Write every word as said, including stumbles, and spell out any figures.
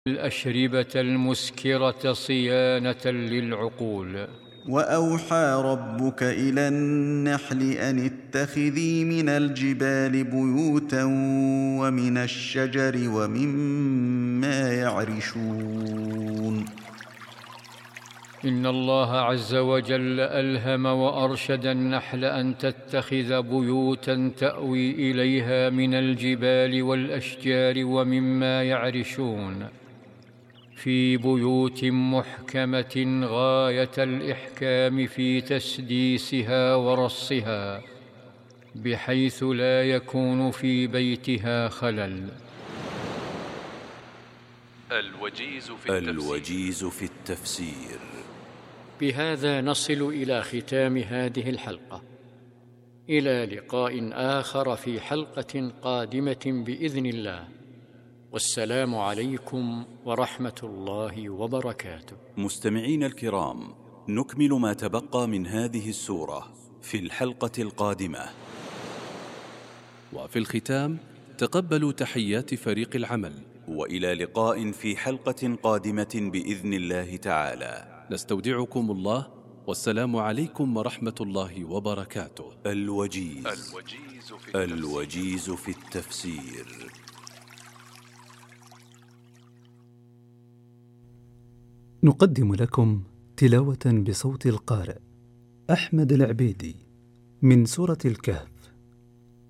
الأشربة المسكرة صيانة للعقول. وأوحى ربك إلى النحل أن اتخذي من الجبال بيوتا ومن الشجر ومما يعرشون. إن الله عز وجل ألهم وأرشد النحل أن تتخذ بيوتا تأوي إليها من الجبال والأشجار ومما يعرشون، في بيوت محكمة غاية الإحكام في تسديسها ورصها، بحيث لا يكون في بيتها خلل. الوجيز في التفسير, الوجيز في التفسير. بهذا نصل إلى ختام هذه الحلقة، إلى لقاء آخر في حلقة قادمة بإذن الله، والسلام عليكم ورحمة الله وبركاته. مستمعين الكرام، نكمل ما تبقى من هذه السورة في الحلقة القادمة. وفي الختام تقبلوا تحيات فريق العمل، وإلى لقاء في حلقة قادمة بإذن الله تعالى. نستودعكم الله، والسلام عليكم ورحمة الله وبركاته. الوجيز, الوجيز, في, التفسير. الوجيز في التفسير. نقدم لكم تلاوة بصوت القارئ أحمد العبيدي من سورة الكهف،